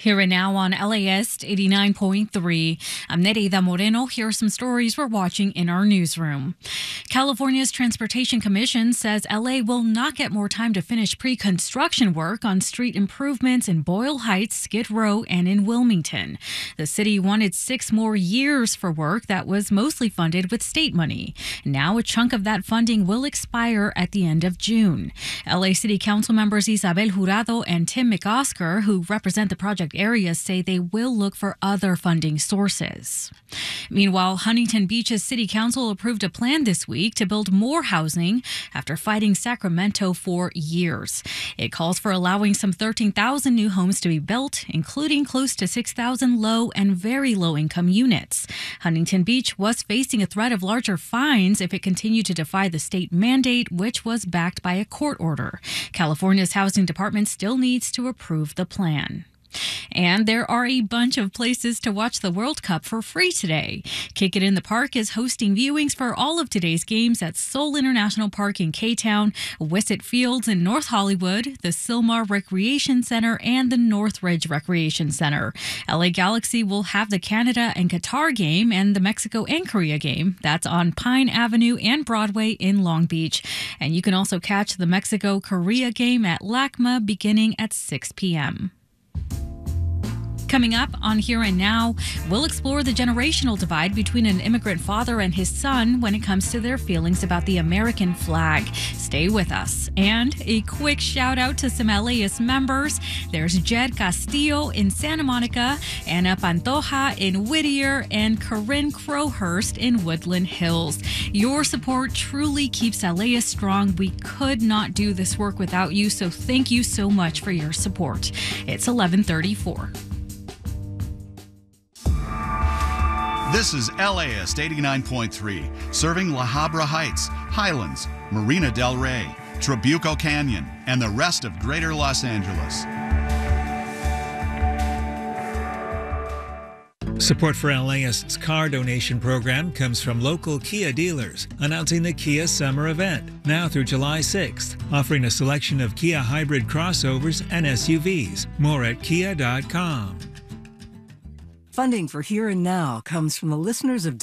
Here and now on LAist 89.3, I'm Nereida Moreno. Here are some stories we're watching in our newsroom. California's Transportation Commission says LA will not get more time to finish pre-construction work on street improvements in Boyle Heights, Skid Row, and in Wilmington. The city wanted 6 more years for work that was mostly funded with state money. Now a chunk of that funding will expire at the end of June. LA City Council members Isabel Jurado and Tim McOsker, who represent the project areas, say they will look for other funding sources. Meanwhile, Huntington Beach's City Council approved a plan this week to build more housing after fighting Sacramento for years. It calls for allowing some 13,000 new homes to be built, including close to 6,000 low and very low-income units. Huntington Beach was facing a threat of larger fines if it continued to defy the state mandate, which was backed by a court order. California's housing department still needs to approve the plan. And there are a bunch of places to watch the World Cup for free today. Kick It in the Park is hosting viewings for all of today's games at Seoul International Park in K-Town, Wisset Fields in North Hollywood, the Sylmar Recreation Center, and the Northridge Recreation Center. LA Galaxy will have the Canada and Qatar game and the Mexico and Korea game. That's on Pine Avenue and Broadway in Long Beach. And you can also catch the Mexico-Korea game at LACMA beginning at 6 p.m. Coming up on Here and Now, we'll explore the generational divide between an immigrant father and his son when it comes to their feelings about the American flag. Stay with us. And a quick shout out to some LAist members. There's Jed Castillo in Santa Monica, Ana Pantoja in Whittier, and Corinne Crowhurst in Woodland Hills. Your support truly keeps LAist strong. We could not do this work without you, so thank you so much for your support. It's 11:34. This is LAist 89.3, serving La Habra Heights, Highlands, Marina del Rey, Trabuco Canyon, and the rest of greater Los Angeles. Support for LAist's car donation program comes from local Kia dealers, announcing the Kia Summer Event, now through July 6th, offering a selection of Kia hybrid crossovers and SUVs. More at kia.com. Funding for Here and Now comes from the listeners of